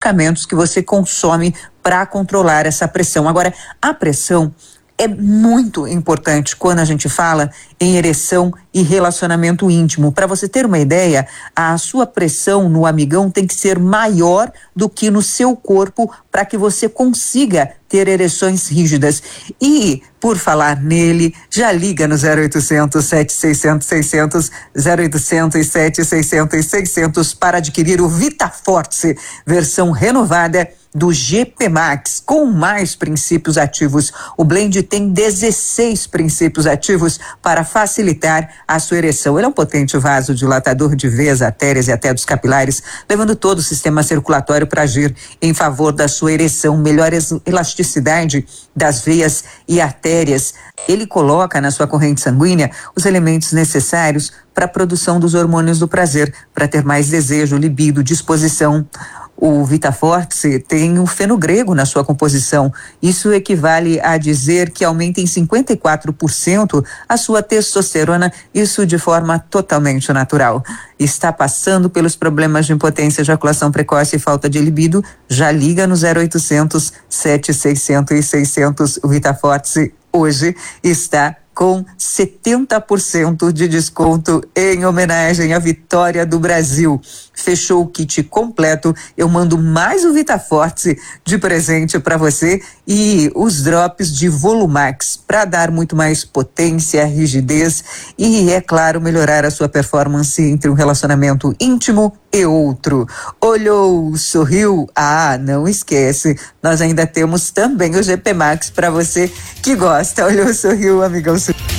medicamentos que você consome para controlar essa pressão. Agora, a pressão é muito importante quando a gente fala em ereção e relacionamento íntimo. Para você ter uma ideia, a sua pressão no amigão tem que ser maior do que no seu corpo para que você consiga ter ereções rígidas. E, por falar nele, já liga no 0800 7600 600, 0800 7600 600 para adquirir o VitaForte, versão renovada do GP Max, com mais princípios ativos. O blend tem 16 princípios ativos para facilitar a sua ereção. Ele é um potente vasodilatador de veias, artérias e até dos capilares, levando todo o sistema circulatório para agir em favor da sua ereção, melhora a elasticidade das veias e artérias. Ele coloca na sua corrente sanguínea os elementos necessários para a produção dos hormônios do prazer, para ter mais desejo, libido, disposição. O VitaForte tem um fenogrego na sua composição. Isso equivale a dizer que aumenta em 54% a sua testosterona, isso de forma totalmente natural. Está passando pelos problemas de impotência, ejaculação precoce e falta de libido? Já liga no 0800 7600 600. O VitaForte hoje está com 70% de desconto em homenagem à vitória do Brasil. Fechou o kit completo. Eu mando mais o VitaForte de presente para você e os drops de Volumax para dar muito mais potência, rigidez e, é claro, melhorar a sua performance entre um relacionamento íntimo e outro. Olhou, sorriu? Ah, não esquece, nós ainda temos também o GP Max para você que gosta. Olhou, sorriu, amigão.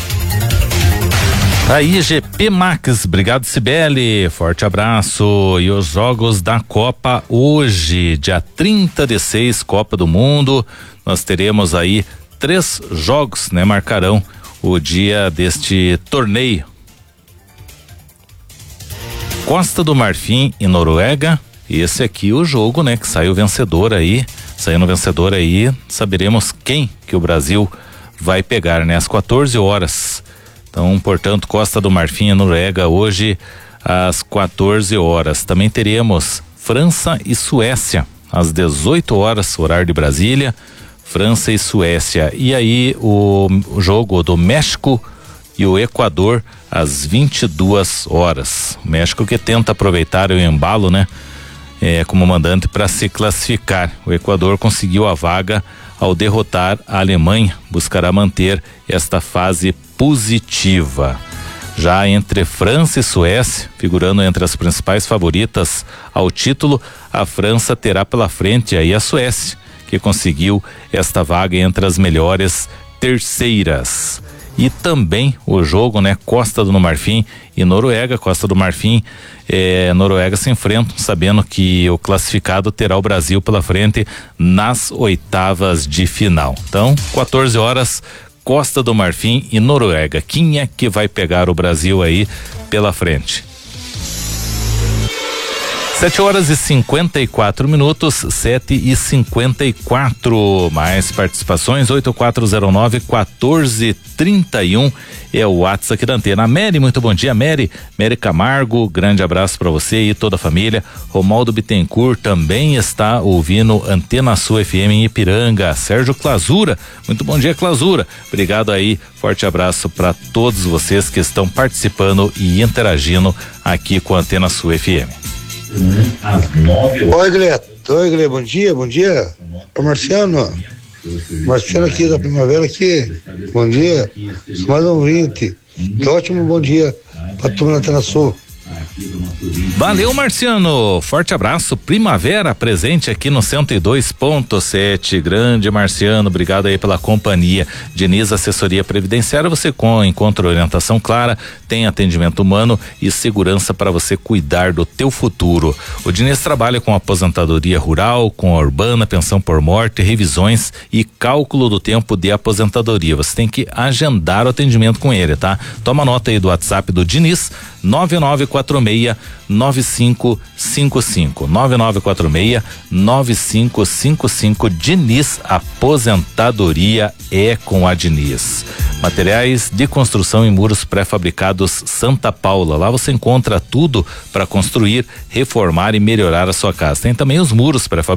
Aí, GP Max, obrigado, Cibele, forte abraço. E os jogos da Copa hoje, dia 30/6, Copa do Mundo, nós teremos aí 3 jogos, né, marcarão o dia deste torneio. Costa do Marfim e Noruega, esse aqui o jogo, né, que saiu vencedor aí, saberemos quem que o Brasil vai pegar, né, às 14 horas. Então, portanto, Costa do Marfim e Noruega hoje às 14 horas. Também teremos França e Suécia às 18 horas, horário de Brasília. França e Suécia. E aí o jogo do México e o Equador às 22 horas. O México que tenta aproveitar o embalo, né? Como mandante para se classificar. O Equador conseguiu a vaga ao derrotar a Alemanha, buscará manter esta fase positiva. Já entre França e Suécia, figurando entre as principais favoritas ao título, a França terá pela frente aí a Suécia, que conseguiu esta vaga entre as melhores terceiras. E também o jogo, né, Costa do Marfim e Noruega. Costa do Marfim, Noruega se enfrentam, sabendo que o classificado terá o Brasil pela frente nas oitavas de final. Então, 14 horas, Costa do Marfim e Noruega. Quem é que vai pegar o Brasil aí pela frente? 7 horas e 54 minutos, 7h54. Mais participações, 8409-1431 é o WhatsApp aqui da Antena. Mary, muito bom dia, Mary Camargo, grande abraço para você e toda a família. Romaldo Bittencourt também está ouvindo Antena Sul FM em Ipiranga. Sérgio Clausura, muito bom dia, Clausura. Obrigado aí, forte abraço para todos vocês que estão participando e interagindo aqui com a Antena Sul FM. Às 9 horas. Oi, Glê, bom dia. Ô, Marciano aqui da Primavera aqui, bom dia, mais um 20, que ótimo bom dia pra turma da Antena Sul. Valeu, Marciano, forte abraço. Primavera presente aqui no 102.7. Grande Marciano, obrigado aí pela companhia. Diniz Assessoria Previdenciária, você encontra orientação clara, tem atendimento humano e segurança para você cuidar do teu futuro. O Diniz trabalha com aposentadoria rural, com a urbana, pensão por morte, revisões e cálculo do tempo de aposentadoria. Você tem que agendar o atendimento com ele, tá? Toma nota aí do WhatsApp do Diniz, 9946-9555 9946-9555. Diniz Aposentadoria é com a Diniz. Materiais de construção e muros pré-fabricados Santa Paula. Lá você encontra tudo para construir, reformar e melhorar a sua casa. Tem também os muros pré-fabricados